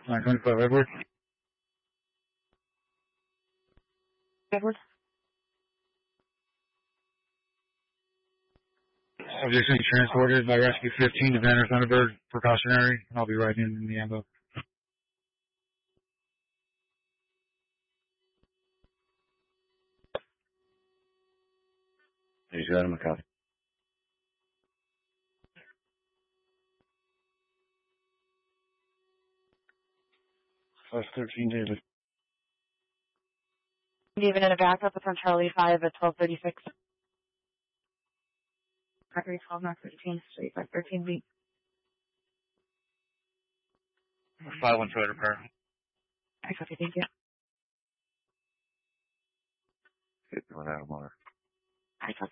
925 Edward. Edward? Subject being transported by Rescue 15 to Banner Thunderbird, precautionary. I'll be right in the ambo. He's got him a copy. 513 David. David in a backup, it's on Charlie 5 at 1236. Mercury 12, North 13, Street 513B. 512 repair. I copy, thank you. Hit without a motor. I copy.